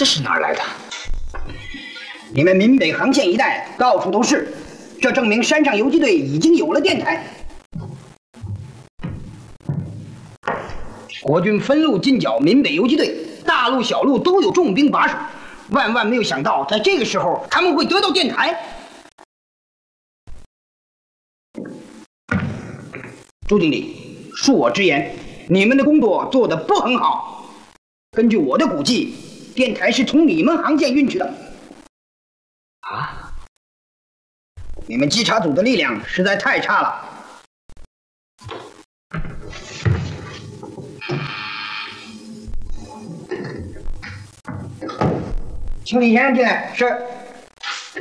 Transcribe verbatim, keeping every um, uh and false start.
这是哪儿来的？ 你们闽北航线一带到处都是，这证明山上游击队已经有了电台。国军分路进剿闽北游击队，大路小路都有重兵把守，万万没有想到，在这个时候他们会得到电台。朱经理，恕我直言，你们的工作做得不很好。根据我的估计，电台是从你们航线运去的。 啊！ 你们稽查组的力量实在太差了。请李先生进来。是。